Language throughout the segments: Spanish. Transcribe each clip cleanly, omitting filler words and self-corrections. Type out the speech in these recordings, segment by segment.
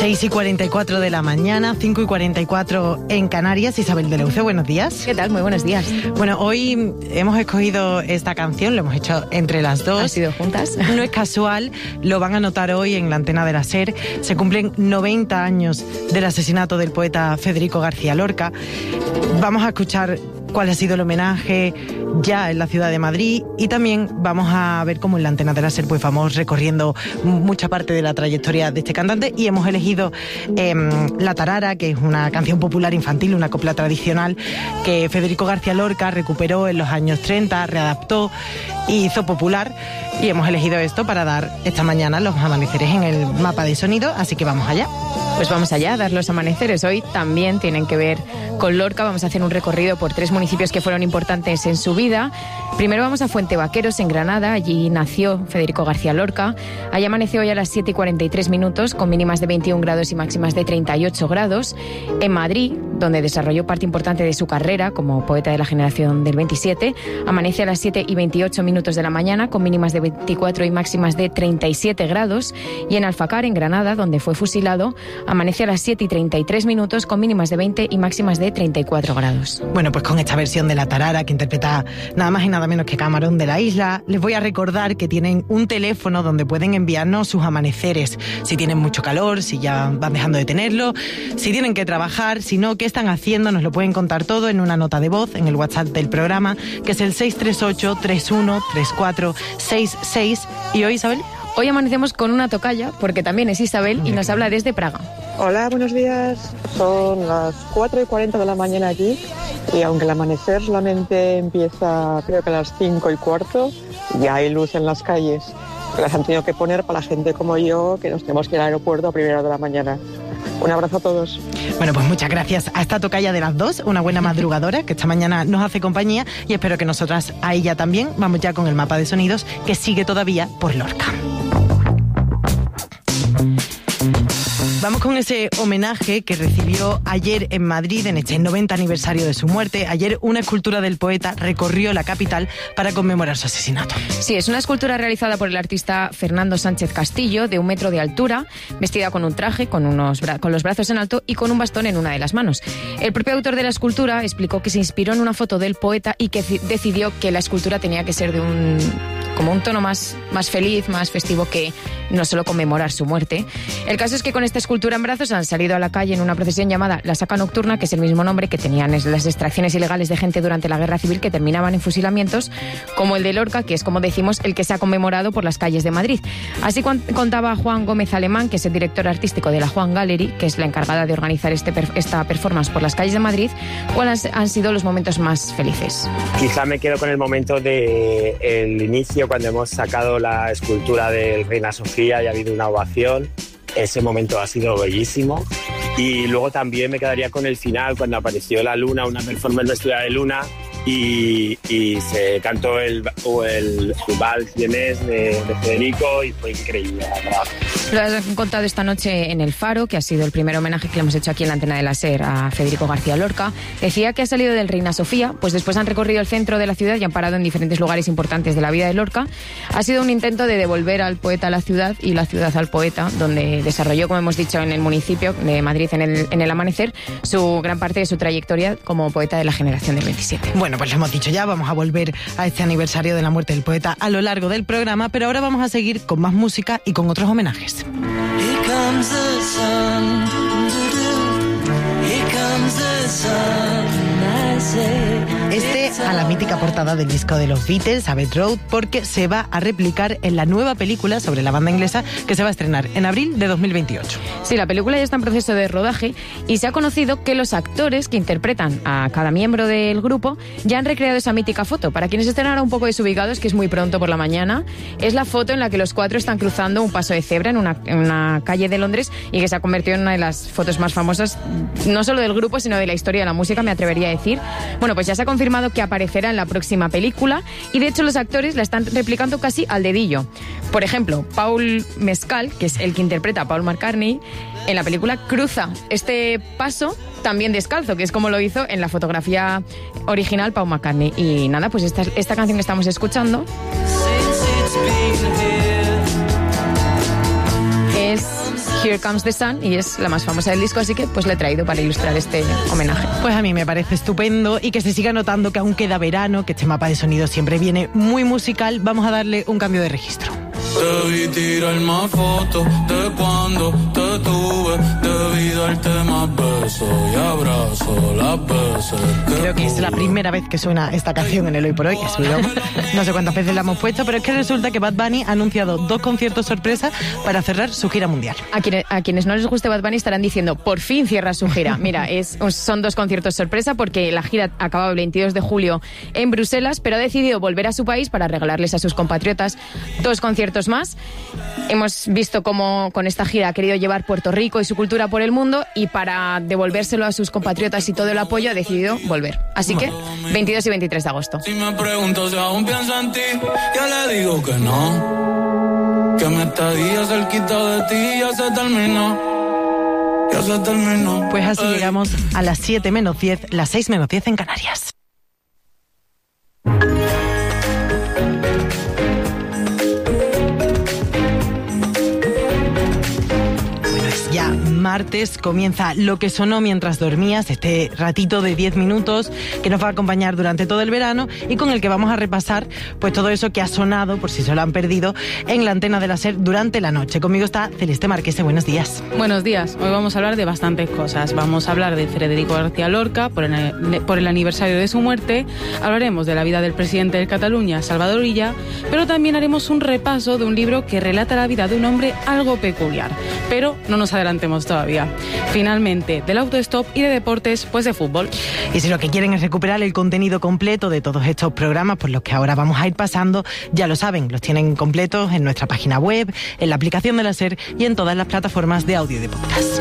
6:44 de la mañana, 5:44 en Canarias. Isabel de Leuce, buenos días. ¿Qué tal? Muy buenos días. Bueno, hoy hemos escogido esta canción, lo hemos hecho entre las dos. ¿Han sido juntas? No es casual, lo van a notar hoy en la antena de la SER. Se cumplen 90 años del asesinato del poeta Federico García Lorca. Vamos a escuchar cuál ha sido el homenaje ya en la ciudad de Madrid y también vamos a ver cómo en la antena de la SER pues vamos recorriendo mucha parte de la trayectoria de este cantante y hemos elegido La Tarara, que es una canción popular infantil, una copla tradicional que Federico García Lorca recuperó en los años 30, readaptó y hizo popular, y hemos elegido esto para dar esta mañana los amaneceres en el mapa de sonido, así que vamos allá. Pues vamos allá a dar los amaneceres. Hoy también tienen que ver con Lorca. Vamos a hacer un recorrido por 3 municipios que fueron importantes en su vida. Primero vamos a Fuente Vaqueros, en Granada. Allí nació Federico García Lorca. Allí amaneció hoy a las 7:43 con mínimas de 21 grados y máximas de 38 grados. En Madrid, donde desarrolló parte importante de su carrera como poeta de la generación del 27, amanece a las 7:28 de la mañana con mínimas de 24 y máximas de 37 grados. Y en Alfacar, en Granada, donde fue fusilado, amanece a las 7:33 con mínimas de 20 y máximas de 34 grados. Bueno, pues con esta versión de La Tarara que interpreta nada más y nada menos que Camarón de la Isla, les voy a recordar que tienen un teléfono donde pueden enviarnos sus amaneceres. Si tienen mucho calor, si ya van dejando de tenerlo, si tienen que trabajar, si no, qué están haciendo, nos lo pueden contar todo en una nota de voz en el WhatsApp del programa, que es el 638-313466. ¿Y hoy, Isabel? Hoy amanecemos con una tocaya, porque también es Isabel y nos habla desde Praga. Hola, buenos días. Son las 4:40 de la mañana aquí y aunque el amanecer solamente empieza creo que a las 5:15, ya hay luz en las calles. Las han tenido que poner para la gente como yo, que nos tenemos que ir al aeropuerto a 1:00 de la mañana. Un abrazo a todos. Bueno, pues muchas gracias a esta tocaya de las dos, una buena madrugadora que esta mañana nos hace compañía, y espero que nosotras a ella también. Vamos ya con el mapa de sonidos que sigue todavía por Lorca. Vamos con ese homenaje que recibió ayer en Madrid en este 90 aniversario de su muerte. Ayer una escultura del poeta recorrió la capital para conmemorar su asesinato. Sí, es una escultura realizada por el artista Fernando Sánchez Castillo, de 1 metro de altura, vestida con un traje, con los brazos en alto y con un bastón en una de las manos. El propio autor de la escultura explicó que se inspiró en una foto del poeta y que decidió que la escultura tenía que ser de un tono más feliz, más festivo, que no solo conmemorar su muerte. El caso es que con esta escultura en brazos han salido a la calle en una procesión llamada La Saca Nocturna, que es el mismo nombre que tenían las extracciones ilegales de gente durante la Guerra Civil, que terminaban en fusilamientos, como el de Lorca, que es, como decimos, el que se ha conmemorado por las calles de Madrid. Así contaba Juan Gómez Alemán, que es el director artístico de la Juan Gallery, que es la encargada de organizar esta performance por las calles de Madrid, cuáles han sido los momentos más felices. Quizá me quedo con el momento del inicio, cuando hemos sacado la escultura del Reina Sofía y ha habido una ovación. Ese momento ha sido bellísimo. Y luego también me quedaría con el final, cuando apareció la luna, una performance vestida de luna, y se cantó el vals vienés de Federico, y fue increíble, la verdad. Lo has contado esta noche en El Faro, que ha sido el primer homenaje que le hemos hecho aquí en la antena de la SER a Federico García Lorca. Decía que ha salido del Reina Sofía, pues después han recorrido el centro de la ciudad y han parado en diferentes lugares importantes de la vida de Lorca. Ha sido un intento de devolver al poeta a la ciudad y la ciudad al poeta, donde desarrolló, como hemos dicho, en el municipio de Madrid, en el amanecer, su gran parte de su trayectoria como poeta de la generación del 27. Bueno, pues lo hemos dicho ya, vamos a volver a este aniversario de la muerte del poeta a lo largo del programa, pero ahora vamos a seguir con más música y con otros homenajes. Here comes the sun, here comes the sun, I say. A la mítica portada del disco de los Beatles, Abbey Road, porque se va a replicar en la nueva película sobre la banda inglesa que se va a estrenar en abril de 2028. Sí, la película ya está en proceso de rodaje y se ha conocido que los actores que interpretan a cada miembro del grupo ya han recreado esa mítica foto. Para quienes estén ahora un poco desubicados, que es muy pronto por la mañana, es la foto en la que los 4 están cruzando un paso de cebra en una calle de Londres y que se ha convertido en una de las fotos más famosas, no solo del grupo, sino de la historia de la música, me atrevería a decir. Bueno, pues ya se ha confirmado que aparecerá en la próxima película y de hecho los actores la están replicando casi al dedillo. Por ejemplo, Paul Mescal, que es el que interpreta a Paul McCartney, en la película cruza este paso también descalzo, que es como lo hizo en la fotografía original Paul McCartney. Y nada, pues esta canción que estamos escuchando es Here Comes the Sun, y es la más famosa del disco, así que pues le he traído para ilustrar este homenaje. Pues a mí me parece estupendo y que se siga notando que aún queda verano, que este mapa de sonido siempre viene muy musical. Vamos a darle un cambio de registro. Te vi tirar más fotos de cuando te tuve, debí darte más besos y abrazo las veces. Creo que es la primera vez que suena esta canción en el Hoy por Hoy, es broma. No sé cuántas veces la hemos puesto, pero es que resulta que Bad Bunny ha anunciado 2 conciertos sorpresa para cerrar su gira mundial. A quienes no les guste Bad Bunny estarán diciendo, por fin cierra su gira. Mira, son 2 conciertos sorpresa porque la gira acababa el 22 de julio en Bruselas, pero ha decidido volver a su país para regalarles a sus compatriotas 2 conciertos más. Hemos visto cómo con esta gira ha querido llevar Puerto Rico y su cultura por el mundo, y para devolvérselo a sus compatriotas y todo el apoyo ha decidido volver. Así que 22 y 23 de agosto. Si me pregunto si aún pienso en ti, ya le digo que no, que me estadía cerquita de ti ya se terminó. Pues así llegamos a las 7 menos 10, las 6 menos 10 en Canarias. Ya martes comienza Lo que sonó mientras dormías, este ratito de 10 minutos que nos va a acompañar durante todo el verano y con el que vamos a repasar pues todo eso que ha sonado, por si se lo han perdido, en la antena de la SER durante la noche. Conmigo está Celeste Marquese, buenos días. Buenos días, hoy vamos a hablar de bastantes cosas. Vamos a hablar de Federico García Lorca por el aniversario de su muerte, hablaremos de la vida del presidente de Cataluña, Salvador Illa, pero también haremos un repaso de un libro que relata la vida de un hombre algo peculiar, pero no nos adelantemos todavía. Finalmente, del autostop y de deportes, pues de fútbol. Y si lo que quieren es recuperar el contenido completo de todos estos programas por los que ahora vamos a ir pasando, ya lo saben, los tienen completos en nuestra página web, en la aplicación de la SER y en todas las plataformas de audio y de podcast.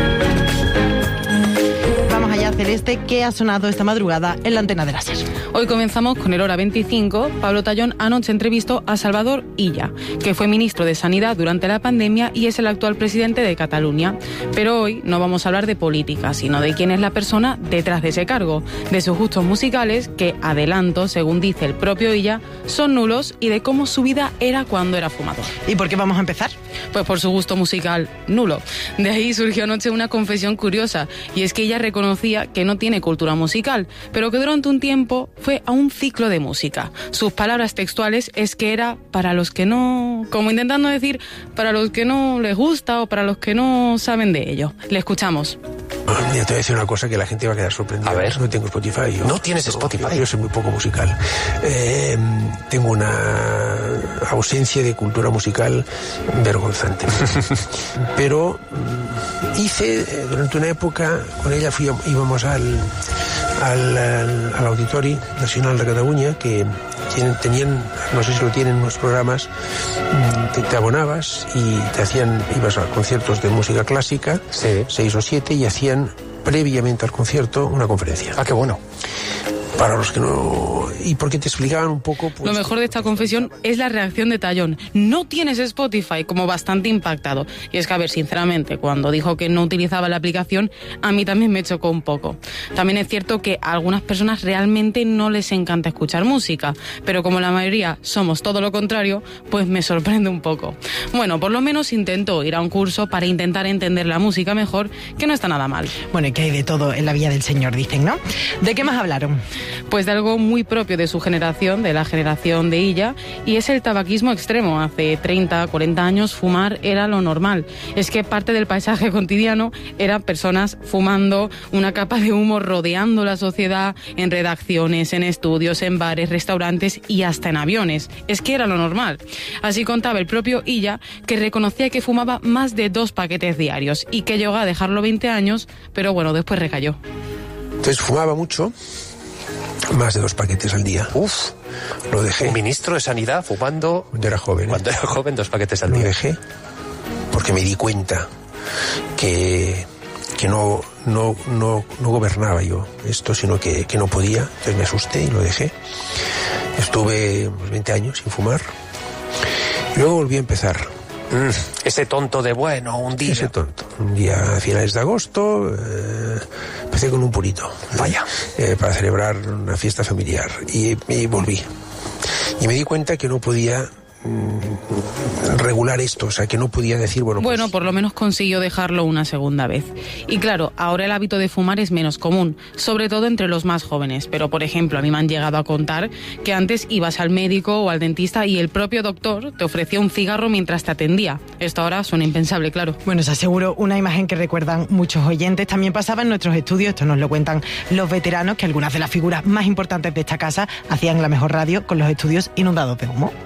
Vamos allá, Celeste, ¿qué ha sonado esta madrugada en la antena de la SER? Hoy comenzamos con el Hora 25. Pablo Tallón anoche entrevistó a Salvador Illa, que fue ministro de Sanidad durante la pandemia y es el actual presidente de Cataluña. Pero hoy no vamos a hablar de política, sino de quién es la persona detrás de ese cargo, de sus gustos musicales, que, adelanto, según dice el propio Illa, son nulos, y de cómo su vida era cuando era fumador. ¿Y por qué vamos a empezar? Pues por su gusto musical nulo. De ahí surgió anoche una confesión curiosa, y es que ella reconocía que no tiene cultura musical, pero que durante un tiempo fue a un ciclo de música. Sus palabras textuales es que era para los que no... como intentando decir, para los que no les gusta o para los que no saben de ello. Le escuchamos. Mira, te voy a decir una cosa que la gente va a quedar sorprendida. A ver. No tengo Spotify. ¿No tienes Spotify? Yo soy muy poco musical. Tengo una ausencia de cultura musical vergonzante. Pero hice, durante una época, con ella íbamos al Auditori Nacional de Cataluña, que tenían, no sé si lo tienen, unos programas, te abonabas y ibas a conciertos de música clásica, sí. 6 o 7, y hacían previamente al concierto una conferencia. Ah, qué bueno. Para los que no... Y porque te explicaban un poco... Pues, lo mejor de esta confesión es la reacción de Tallón. No tienes Spotify, como bastante impactado. Y es que, a ver, sinceramente, cuando dijo que no utilizaba la aplicación, a mí también me chocó un poco. También es cierto que a algunas personas realmente no les encanta escuchar música, pero como la mayoría somos todo lo contrario, pues me sorprende un poco. Bueno, por lo menos intentó ir a un curso para intentar entender la música mejor, que no está nada mal. Bueno, y que hay de todo en la vida del señor, dicen, ¿no? ¿De qué más hablaron? Pues de algo muy propio de su generación, de la generación de Illa, y es el tabaquismo extremo. Hace 30, 40 años fumar era lo normal. Es que parte del paisaje cotidiano eran personas fumando, una capa de humo rodeando la sociedad, en redacciones, en estudios, en bares, restaurantes y hasta en aviones. Es que era lo normal. Así contaba el propio Illa, que reconocía que fumaba más de 2 paquetes diarios y que llegó a dejarlo 20 años, pero bueno, después recayó. Entonces fumaba mucho. Más de 2 paquetes al día. Uf, lo dejé. Un ministro de Sanidad fumando... Cuando era joven. Cuando era joven, 2 paquetes al día. Lo dejé porque me di cuenta que no gobernaba yo esto, sino que no podía. Entonces me asusté y lo dejé. Estuve unos 20 años sin fumar. Y luego volví a empezar. Ese tonto de bueno, un día. Ese tonto. Un día a finales de agosto empecé con un purito. Vaya. Para celebrar una fiesta familiar. Y volví. Y me di cuenta que no podía regular esto, o sea, que no podía decir, bueno, pues... por lo menos consiguió dejarlo una segunda vez. Y claro, ahora el hábito de fumar es menos común, sobre todo entre los más jóvenes. Pero, por ejemplo, a mí me han llegado a contar que antes ibas al médico o al dentista y el propio doctor te ofrecía un cigarro mientras te atendía. Esto ahora suena impensable, claro. Bueno, os aseguro una imagen que recuerdan muchos oyentes. También pasaba en nuestros estudios, esto nos lo cuentan los veteranos, que algunas de las figuras más importantes de esta casa hacían la mejor radio con los estudios inundados de humo.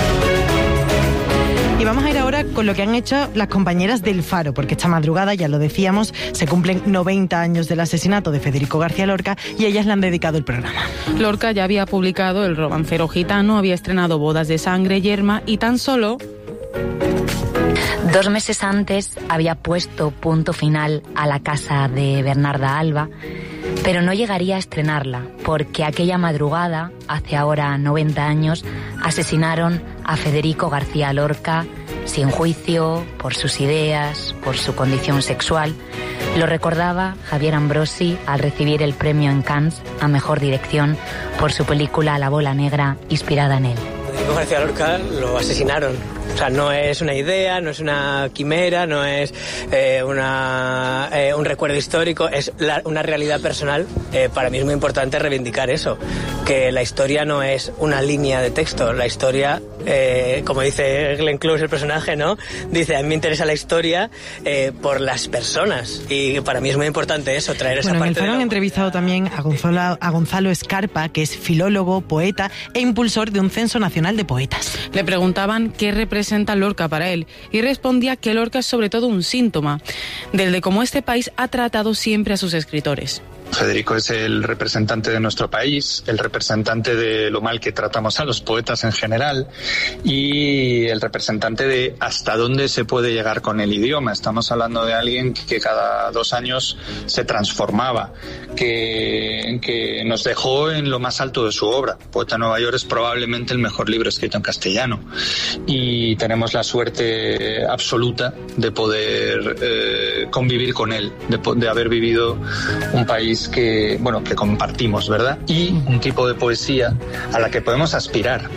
Y vamos a ir ahora con lo que han hecho las compañeras del Faro, porque esta madrugada, ya lo decíamos, se cumplen 90 años del asesinato de Federico García Lorca y ellas le han dedicado el programa. Lorca ya había publicado El romancero gitano, había estrenado Bodas de sangre, Yerma y tan solo... 2 meses antes había puesto punto final a La casa de Bernarda Alba, pero no llegaría a estrenarla, porque aquella madrugada, hace ahora 90 años, asesinaron a Federico García Lorca sin juicio, por sus ideas, por su condición sexual. Lo recordaba Javier Ambrosi al recibir el premio en Cannes a Mejor Dirección por su película La bola negra, inspirada en él. Federico García Lorca lo asesinaron. O sea, no es una idea, no es una quimera, no es un recuerdo histórico, es una realidad personal. Para mí es muy importante reivindicar eso, que la historia no es una línea de texto, la historia, como dice Glenn Close, el personaje, ¿no? Dice, a mí me interesa la historia por las personas, y para mí es muy importante eso, traer esa parte. En el Faro han entrevistado también a Gonzalo Escarpa, que es filólogo, poeta e impulsor de un censo nacional de poetas. Le preguntaban qué representa Lorca para él y respondía que Lorca es sobre todo un síntoma del de cómo este país ha tratado siempre a sus escritores. Federico es el representante de nuestro país, el representante de lo mal que tratamos a los poetas en general y el representante de hasta dónde se puede llegar con el idioma. Estamos hablando de alguien que cada 2 años se transformaba, que nos dejó en lo más alto de su obra. Poeta de Nueva York es probablemente el mejor libro escrito en castellano y tenemos la suerte absoluta de poder convivir con él, de haber vivido un país que compartimos, ¿verdad? Y un tipo de poesía a la que podemos aspirar.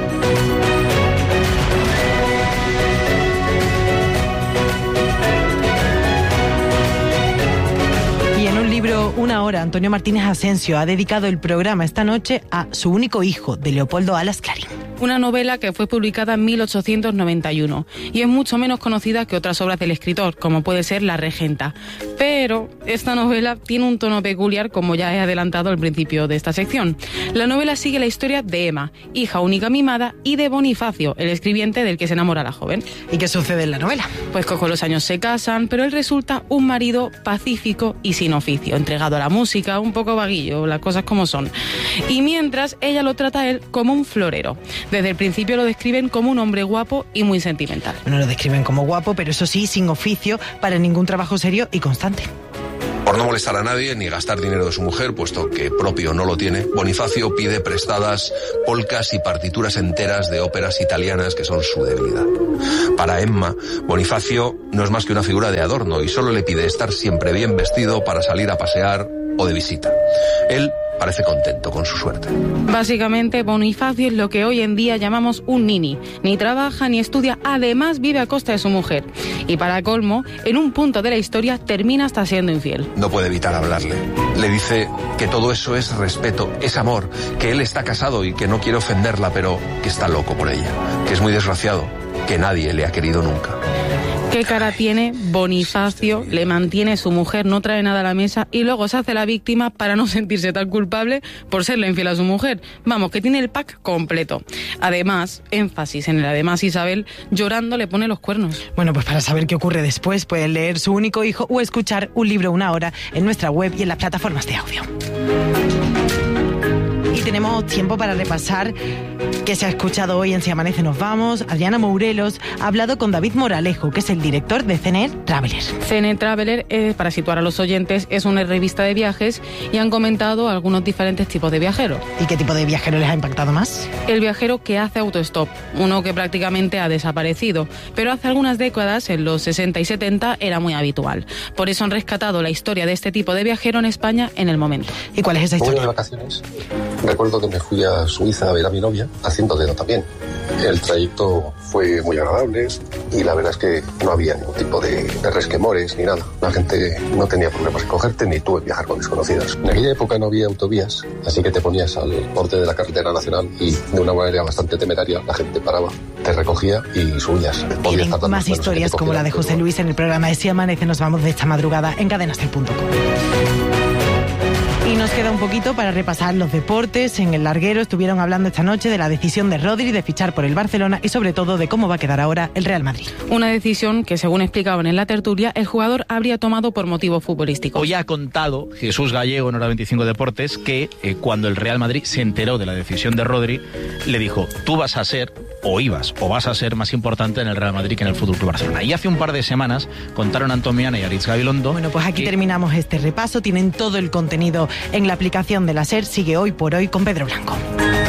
Y en un libro, Una hora, Antonio Martínez Asensio ha dedicado el programa esta noche a su único hijo, de Leopoldo Alas Clarín. Una novela que fue publicada en 1891 y es mucho menos conocida que otras obras del escritor, como puede ser La Regenta. Pero esta novela tiene un tono peculiar, como ya he adelantado al principio de esta sección. La novela sigue la historia de Emma, hija única mimada, y de Bonifacio, el escribiente del que se enamora la joven. ¿Y qué sucede en la novela? Pues que con los años se casan, pero él resulta un marido pacífico y sin oficio, entregado a la música, un poco vaguillo, las cosas como son. Y mientras, ella lo trata a él como un florero. Desde el principio lo describen como un hombre guapo y muy sentimental. Bueno, lo describen como guapo, pero eso sí, sin oficio, para ningún trabajo serio y constante. Por no molestar a nadie ni gastar dinero de su mujer, puesto que propio no lo tiene, Bonifacio pide prestadas polcas y partituras enteras de óperas italianas que son su debilidad. Para Emma, Bonifacio no es más que una figura de adorno y solo le pide estar siempre bien vestido para salir a pasear o de visita. Él parece contento con su suerte. Básicamente, Bonifacio es lo que hoy en día llamamos un nini. Ni trabaja ni estudia, además vive a costa de su mujer. Y para colmo, en un punto de la historia termina hasta siendo infiel. No puede evitar hablarle. Le dice que todo eso es respeto, es amor, que él está casado y que no quiere ofenderla, pero que está loco por ella, que es muy desgraciado, que nadie le ha querido nunca. ¿Qué cara tiene Bonifacio? Le mantiene su mujer, no trae nada a la mesa y luego se hace la víctima para no sentirse tan culpable por serle infiel a su mujer. Vamos, que tiene el pack completo. Además, énfasis en el además, Isabel, llorando le pone los cuernos. Bueno, pues para saber qué ocurre después, pueden leer Su único hijo o escuchar Un libro, una hora en nuestra web y en las plataformas de audio. Y tenemos tiempo para repasar qué se ha escuchado hoy en Si Amanece Nos Vamos. Adriana Mourelos ha hablado con David Moralejo, que es el director de CNE Traveler. CNE Traveler, para situar a los oyentes, es una revista de viajes y han comentado algunos diferentes tipos de viajeros. ¿Y qué tipo de viajero les ha impactado más? El viajero que hace autostop, uno que prácticamente ha desaparecido, pero hace algunas décadas, en los 60 y 70, era muy habitual. Por eso han rescatado la historia de este tipo de viajero en España en el momento. ¿Y cuál es esa historia? De vacaciones. Recuerdo que me fui a Suiza a ver a mi novia, haciendo dedo también. El trayecto fue muy agradable y la verdad es que no había ningún tipo de resquemores ni nada. La gente no tenía problemas en cogerte ni tú en viajar con desconocidos. En aquella época no había autovías, así que te ponías al borde de la carretera nacional y de una manera bastante temeraria la gente paraba, te recogía y subías. Tienen más historias como la de José Luis en el programa de Si Amanece. Nos vamos de esta madrugada en cadenaser.com. Y nos queda un poquito para repasar los deportes. En el larguero estuvieron hablando esta noche de la decisión de Rodri de fichar por el Barcelona y sobre todo de cómo va a quedar ahora el Real Madrid. Una decisión que, según explicaban en la tertulia, el jugador habría tomado por motivos futbolísticos. Hoy ha contado Jesús Gallego en Hora 25 Deportes que cuando el Real Madrid se enteró de la decisión de Rodri, le dijo: tú vas a ser, o ibas, o vas a ser más importante en el Real Madrid que en el FC Barcelona. Y hace un par de semanas contaron Antón Miana y Aritz Gabilondo. Bueno, pues aquí terminamos este repaso. Tienen todo el contenido en la aplicación de la SER. Sigue Hoy por Hoy con Pedro Blanco.